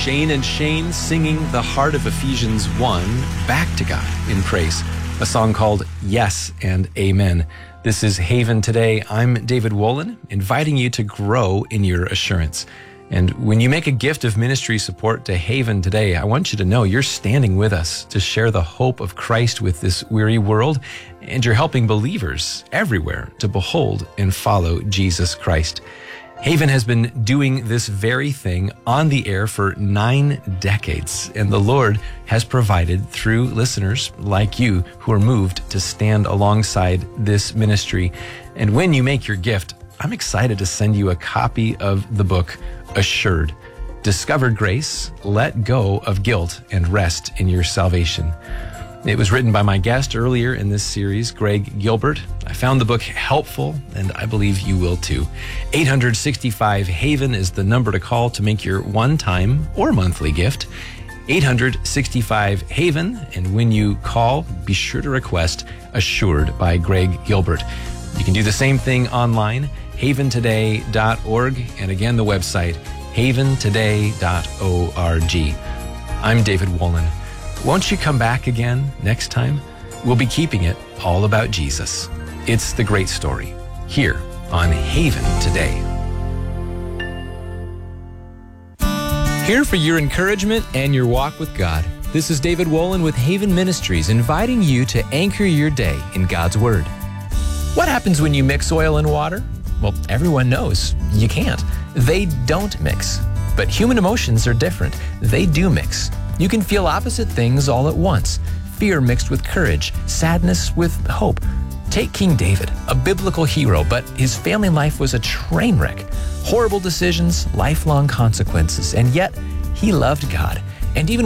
Shane and Shane singing the heart of Ephesians 1 back to God in praise. A song called Yes and Amen. This is Haven Today. I'm David Wolin, inviting you to grow in your assurance. And when you make a gift of ministry support to Haven Today, I want you to know you're standing with us to share the hope of Christ with this weary world, and you're helping believers everywhere to behold and follow Jesus Christ. Haven has been doing this very thing on the air for 9 decades, and the Lord has provided through listeners like you who are moved to stand alongside this ministry. And when you make your gift, I'm excited to send you a copy of the book, Assured, Discover Grace, Let Go of Guilt, and Rest in Your Salvation. It was written by my guest earlier in this series, Greg Gilbert. I found the book helpful, and I believe you will too. 865-HAVEN is the number to call to make your one-time or monthly gift. 865-HAVEN, and when you call, be sure to request Assured by Greg Gilbert. You can do the same thing online, haventoday.org, and again, the website, haventoday.org. I'm David Wolin. Won't you come back again next time? We'll be keeping it all about Jesus. It's the great story here on Haven Today. Here for your encouragement and your walk with God. This is David Wolin with Haven Ministries, inviting you to anchor your day in God's Word. What happens when you mix oil and water? Well, everyone knows you can't. They don't mix. But human emotions are different. They do mix. You can feel opposite things all at once. Fear mixed with courage, sadness with hope. Take King David, a biblical hero, but his family life was a train wreck. Horrible decisions, lifelong consequences, and yet he loved God. And even